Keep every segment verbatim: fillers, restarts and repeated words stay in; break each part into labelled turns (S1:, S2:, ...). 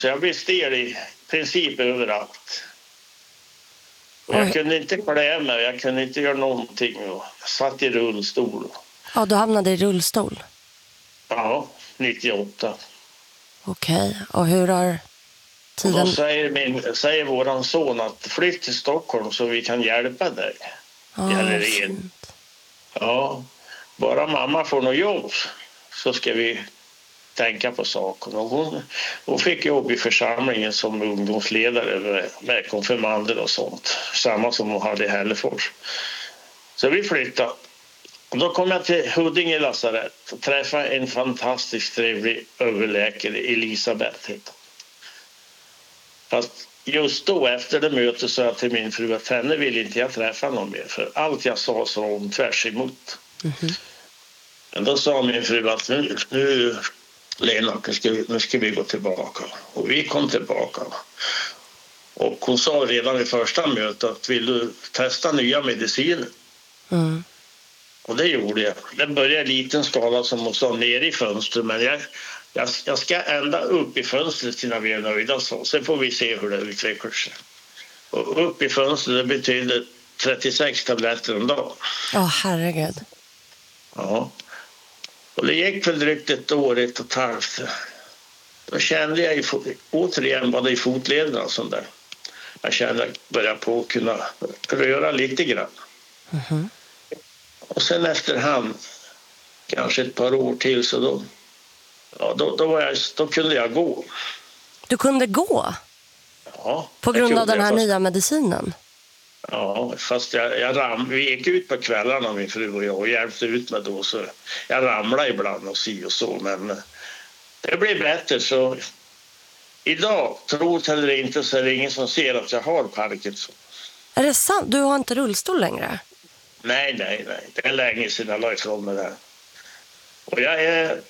S1: Så jag blev stel i princip överallt. Och jag kunde inte klä mig, jag kunde inte göra någonting. Jag satt i rullstol.
S2: Ja, du hamnade i rullstol?
S1: Ja, nittioåtta.
S2: Okej, och hur har tiden...
S1: Och då säger, min, säger våran son att flytt till Stockholm så vi kan hjälpa dig.
S2: Ja,
S1: Eller
S2: fint.
S1: Ja, bara mamma får något jobb så ska vi tänka på saken. Och hon, hon fick jobb i församlingen som ungdomsledare med, med konfirmander och sånt. Samma som hon hade i Hällefors. Så vi flyttade. Och då kom jag till Huddinge lasarett och träffade en fantastiskt trevlig överläkare, Elisabeth. Fast just då efter det mötet sa jag till min fru att henne vill inte jag träffa någon mer. För allt jag sa så hon tvärs emot. Mm-hmm. Men då sa min fru att nu, nu Lena, nu ska, vi, nu ska vi gå tillbaka. Och vi kom tillbaka. Och hon sa redan i första mötet att vill du testa nya mediciner? Mm. Och det gjorde jag. Det började i liten skala som hon sa ner i fönstret. Men jag, jag, jag ska ända upp i fönstret till när vi är nöjda. Så. Sen får vi se hur det utvecklar sig. Och upp i fönstret det betyder trettiosex tabletter om dagen.
S2: Ja, oh, herregud.
S1: Ja. Och det gick väl drygt ett år, ett och ett halvt. Då kände jag i, återigen bara i fotlederna och sånt där. Jag kände att jag började på att kunna röra lite grann. Mm-hmm. Och sen efterhand, kanske ett par år till, så då, ja, då, då, var jag, då kunde jag gå.
S2: Du kunde gå?
S1: Ja.
S2: På grund av den här
S1: fast,
S2: nya medicinen?
S1: Ja, fast jag, jag ram, vi gick ut på kvällarna min fru och jag och hjälpte ut med då. Så jag ramlade ibland och si och så, men det blev bättre. Så idag, tror jag eller inte, så är det ingen som ser att jag har Parkinson.
S2: Är det sant? Du har inte rullstol längre?
S1: Nej, nej, nej. Det är länge sedan jag la ifrån mig det. Och jag är,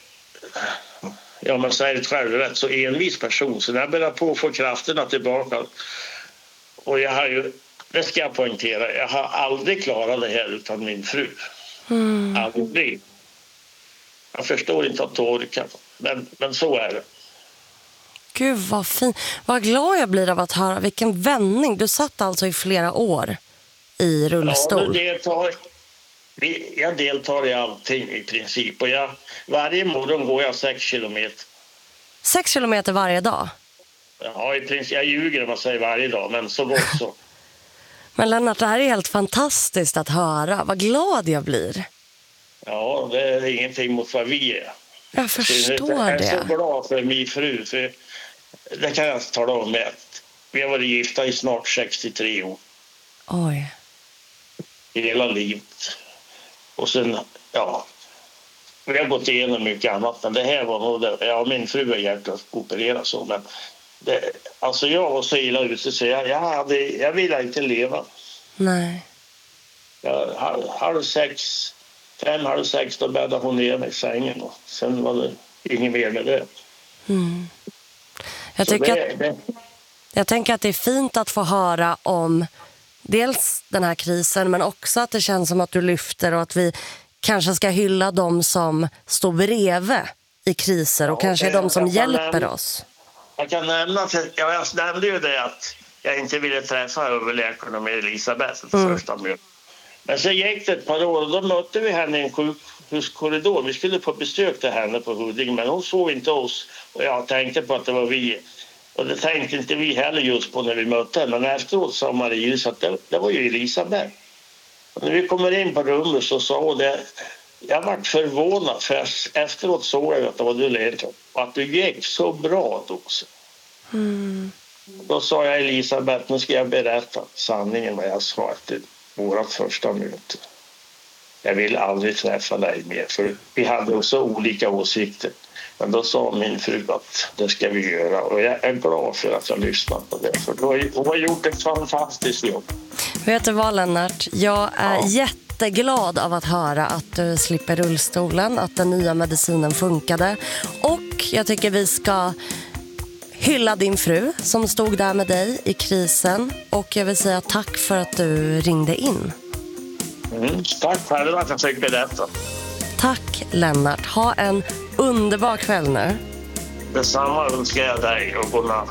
S1: ja man säger det själv, rätt så envis person. Så när jag börjar på att få krafterna tillbaka. Och jag har ju, det ska jag poängtera, jag har aldrig klarat det här utan min fru. Mm. Aldrig. Jag förstår inte att orka, men, men så är det.
S2: Gud vad fint. Vad glad jag blir av att höra. Vilken vändning. Du satt alltså i flera år i rullstol.
S1: Ja, deltar, jag deltar i allting i princip. Och jag, varje morgon går jag sex kilometer.
S2: Sex kilometer varje dag?
S1: Ja, i princip. Jag ljuger om jag säger varje dag, men så gott så.
S2: Men Lennart, det här är helt fantastiskt att höra. Vad glad jag blir.
S1: Ja, det är ingenting mot vad vi är.
S2: Jag förstår det.
S1: Jag är så glad för min fru. För det kan jag tala om med. Vi har varit gifta i snart sextiotre år.
S2: Oj.
S1: Hela livet. Och sen, ja, vi har gått igenom mycket annat. Men det här var nog det. Ja, min fru är hjärtat opererad så. Men det, alltså jag var så illa ute så jag, jag, hade, jag ville inte leva.
S2: Nej.
S1: Jag, halv, halv sex, fem, halv sex, då bäddade hon ner mig i sängen. Och sen var det inget mer med det.
S2: Mm. Jag, tycker
S1: det,
S2: att,
S1: det.
S2: jag tänker att det är fint att få höra om dels den här krisen, men också att det känns som att du lyfter och att vi kanske ska hylla dem som står bredvid i kriser och ja, kanske är de som hjälper nämna, oss.
S1: Jag kan nämna att jag, jag nämnde ju det att jag inte ville träffa överläkarna med Elisabeth mm. första mötet. Men sen gick det ett par år och då mötte vi henne i en sjukhuskorridor. Vi skulle på besök till henne på Huddinge, men hon såg inte oss och jag tänkte på att det var vi. Och det tänkte inte vi heller just på när vi mötte henne. Men efteråt sa Marie att det, det var ju Elisabeth. Och när vi kommer in på rummet så sa hon det. Jag var förvånad för efteråt såg jag att det var du Lena. Och att du gick så bra då. Mm. Då sa jag Elisabeth, nu ska jag berätta sanningen vad jag sa till vårat första möte. Jag vill aldrig träffa dig mer för vi hade också olika åsikter. Men då sa min fru att det ska vi göra. Och jag är glad för att jag lyssnat på det. För hon har gjort ett fantastiskt jobb.
S2: Vet du vad Lennart? Jag är ja. jätteglad av att höra att du slipper rullstolen. Att den nya medicinen funkade. Och jag tycker vi ska hylla din fru som stod där med dig i krisen. Och jag vill säga tack för att du ringde in.
S1: Mm, tack själv att jag fick berätta.
S2: Tack Lennart. Ha en underbar kväll nu.
S1: Detsamma önskar jag dig och godnatt.